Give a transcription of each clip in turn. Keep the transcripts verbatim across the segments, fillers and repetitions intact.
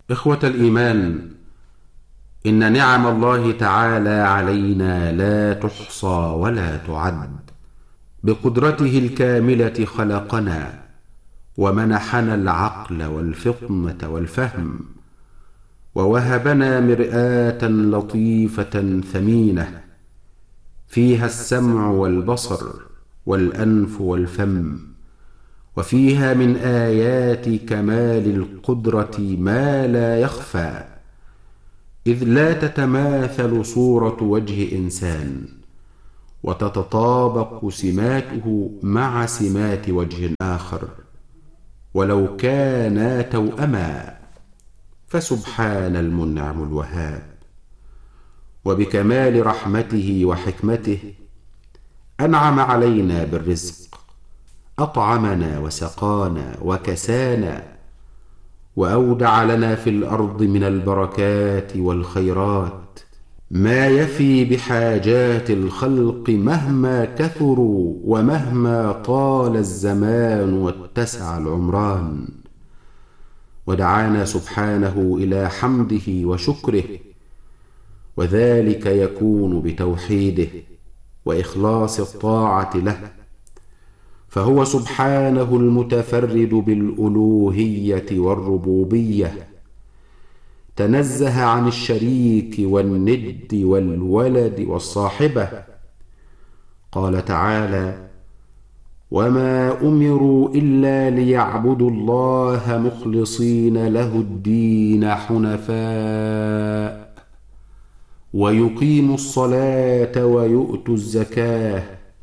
إخوة الإيمان، إن نعم الله تعالى علينا لا تحصى ولا تعد. بقدرته الكاملة خلقنا ومنحنا العقل والفطنة والفهم، ووهبنا مرآة لطيفة ثمينة فيها السمع والبصر والأنف والفم، وفيها من آيات كمال القدرة ما لا يخفى، إذ لا تتماثل صورة وجه إنسان وتتطابق سماته مع سمات وجه آخر ولو كانا توأما، فسبحان المنعم الوهاب. وبكمال رحمته وحكمته أنعم علينا بالرزق، أطعمنا وسقانا وكسانا، وأودع لنا في الأرض من البركات والخيرات ما يفي بحاجات الخلق مهما كثروا ومهما طال الزمان واتسع العمران. ودعانا سبحانه إلى حمده وشكره، وذلك يكون بتوحيده وإخلاص الطاعة له، فهو سبحانه المتفرد بالألوهية والربوبية، تنزه عن الشريك والند والولد والصاحبة. قال تعالى: وما أمروا إلا ليعبدوا الله مخلصين له الدين حنفاء ويقيموا الصلاة ويؤتوا الزكاة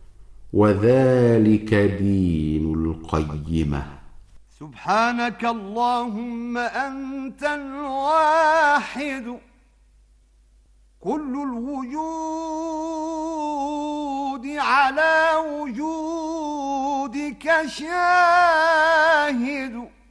وذلك دين القيمة. سبحانك اللهم أنت الواحد، كل الوجود على وجودك شاهد.